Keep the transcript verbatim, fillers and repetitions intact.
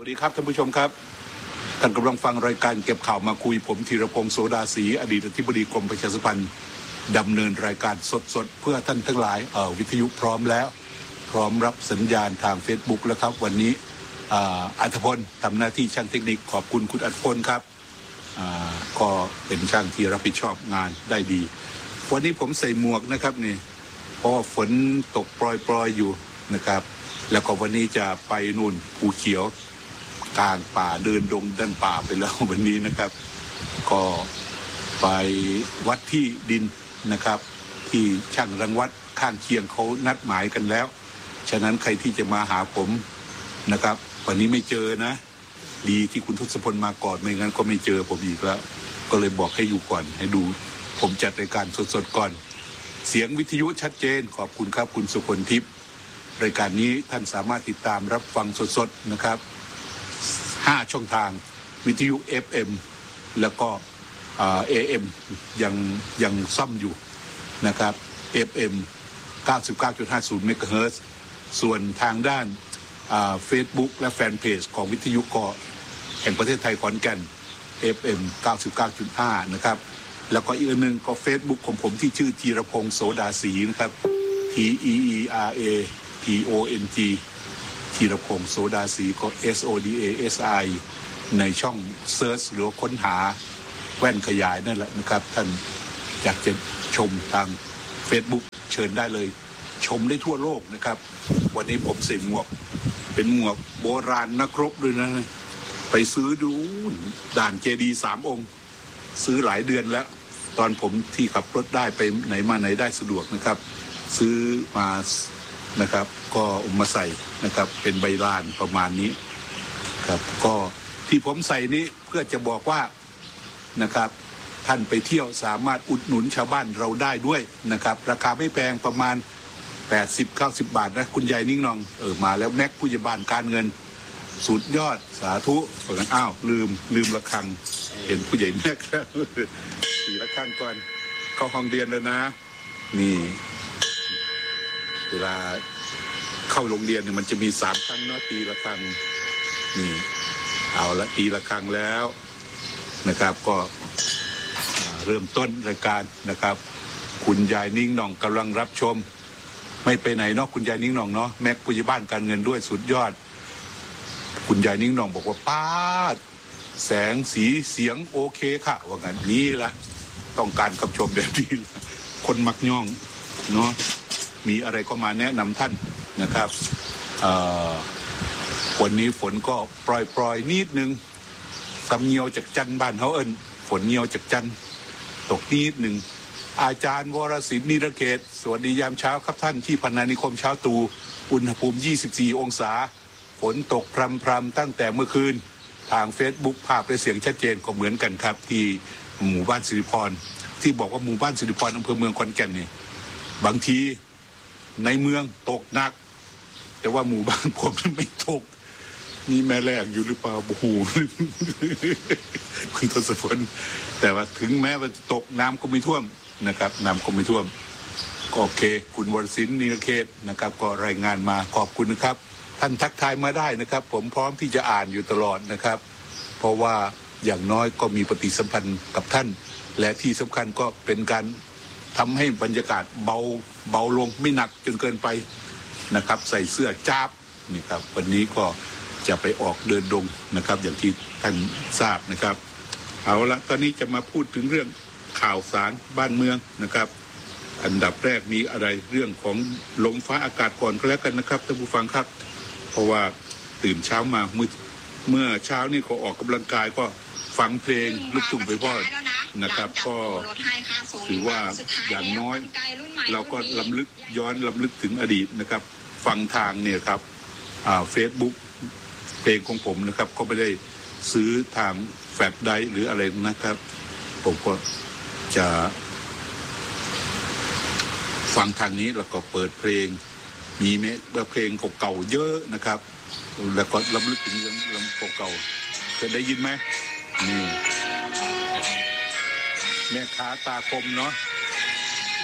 ดีครับท่านผู้ชมครับท่านกำลังฟังรายการเก็บข่าวมาคุยผมธีรพงศ์โสดาศรีอดีตอธิบดีกรมประชาสัมพันธ์ดำเนินรายการสดๆเพื่อท่านทั้งหลายเอ่อวิทยุพร้อมแล้วพร้อมรับสัญญาณทาง Facebook แล้วครับวันนี้อัธพลทำหน้าที่ช่างเทคนิคขอบคุณคุณอัธพลครับก็เป็นช่างที่รับผิดชอบงานได้ดีวันนี้ผมใส่หมวกนะครับนี่เพราะฝนตกปล่อยๆอยู่นะครับแล้วก็วันนี้จะไปนู่นภูเขียวกลางป่าเดินดงด้านป่าไปแล้ววันนี้นะครับก็ไปวัดที่ดินนะครับที่ช่างรังวัดข้างเคียงเขานัดหมายกันแล้วฉะนั้นใครที่จะมาหาผมนะครับวันนี้ไม่เจอนะดีที่คุณทศพลมาก่อนไม่งั้นก็ไม่เจอผมอีกแล้วก็เลยบอกให้อยู่ก่อนให้ดูผมจัดรายการสดๆก่อนเสียงวิทยุชัดเจนขอบคุณครับคุณสุพลทิพย์รายการนี้ท่านสามารถติดตามรับฟังสดๆนะครับห้าช่องทางวิทยุ เอฟ เอ็ม แล้วก็ เอ เอ็ม ยังยังซ่อมอยู่นะครับ เอฟ เอ็ม เก้าสิบเก้าจุดห้าศูนย์ เมกะเฮิรตซ์ส่วนทางด้านเฟซบุ๊กและแฟนเพจของวิทยุเกาะแห่งประเทศไทยขอนแก่น เอฟ เอ็ม เก้าสิบเก้าจุดห้า นะครับแล้วก็อีกอันหนึ่งก็เฟซบุ๊กของผมที่ชื่อธีรพงศ์โสดาศรีนะครับ T E E R A P O N G ธีรพงศ์โสดาศรีก็ S O D A S I ในช่องเซิร์ชหรือค้นหาแว่นขยายนั่นแหละนะครับท่านอยากจะชมทาง Facebook เชิญได้เลยชมได้ทั่วโลกนะครับวันนี้ผมใส่หมวกเป็นหมวกโบราณนักรบด้วยนะไปซื้อดูด่านเจดีย์สามองค์ซื้อหลายเดือนแล้วตอนผมที่ขับรถได้ไปไหนมาไหนได้สะดวกนะครับซื้อมานะครับก็เอามาใส่นะครับเป็นใบลานประมาณนี้ครับก็ที่ผมใส่นี้เพื่อจะบอกว่านะครับท่านไปเที่ยวสามารถอุดหนุนชาวบ้านเราได้ด้วยนะครับราคาไม่แพงประมาณ แปดสิบ เก้าสิบ บาทนะคุณยายนิ่งนองเออมาแล้วแม็กผู้ใหญ่บ้านการเงินสุดยอดสาธุเหมือนอ้าวลืมลืมระฆังเห็นผู้ใหญ่แม็กแล้วตีระฆังก่อนเข้าห้องเรียนแล้วนะนี่เวลาเข้าโรงเรียนเนี่ยมันจะมีสามครั้งเนาะตีระฆังนี่เอาละตีระฆังแล้วนะครับก็เริ่มต้นรายการนะครับคุณยายนิ่งนองกำลังรับชมไม่ไปไหนเนาะคุณยายนิ่งนองเนาะแม็กผู้ใหญ่บ้านการเงินด้วยสุดยอดคุณยายนิ่งนองบอกว่าป้าแสงสีเสียงโอเคค่ะว่างั้นนี่ละต้องการคำชมแบบนี้คนมักย่องเนาะมีอะไรก็มาแนะนำท่านนะครับวันนี้ฝนก็ปล่อยๆนิดนึงสำเนียวจากจันบ้านเขาเอิญฝนเนียวจากจันตกนิดหนึ่งอาจารย์วรศิลป์นิรเขตสวัสดียามเช้าครับท่านที่พนานิคมเช้าตูอุณหภูมิยี่สิบสี่องศาฝนตกพรำๆตั้งแต่เมื่อคืนทาง Facebook ภาพและเสียงชัดเจนก็เหมือนกันครับที่หมู่บ้านสิริพรที่บอกว่าหมู่บ้านสิริพรอำเภอเมืองขอนแก่นนี่บางทีในเมืองตกหนักแต่ว่าหมู่บ้านผมไม่ตกนี่แม่แรกอยู่หรือเปล่าโอ้โหคุณทศพลแต่ว่าถึงแม้ว่าตกน้ำก็ไม่ท่วมนะครับน้ำก็ไม่ท่วมก็โอเคคุณวรศิลป์นิรเขตนะครับก็รายงานมาขอบคุณนะครับท่านทักทายมาได้นะครับผมพร้อมที่จะอ่านอยู่ตลอดนะครับเพราะว่าอย่างน้อยก็มีปฏิสัมพันธ์กับท่านและที่สำคัญก็เป็นการทำให้บรรยากาศเบาเบาลงไม่หนักจนเกินไปนะครับใส่เสื้อจ้าบนี่ครับวันนี้ก็จะไปออกเดินดงนะครับอย่างที่ท่านทราบนะครับเอาละตอนนี้จะมาพูดถึงเรื่องข่าวสารบ้านเมืองนะครับอันดับแรกมีอะไรเรื่องของลมฟ้าอากาศก่อนก็แล้วกันนะครับท่านผู้ฟังครับเพราะว่าตื่นเช้ามาเมื่อเมื่อเช้านี่ก็ออกกำลังกายก็ฟังเพลงลูกทุ่งไปพ่อนะครับก็ถือว่าอย่างน้อยเราก็ล้ำลึกย้อนล้ำลึกถึงอดีตนะครับฟังทางเนี่ยครับอ่า Facebook เพลงของผมนะครับก็ไม่ได้ซื้อทางแฟลชไดรฟ์หรืออะไรนะครับผมก็จะฟังทางนี้แล้วก็เปิดเพลงมีเมฆเพลงเก่าๆเยอะนะครับแล้วก็ล้ำลึกถึงเรื่องลำเก่าๆเคยได้ยินไหมนี่แม่ค้าตาคมเนาะ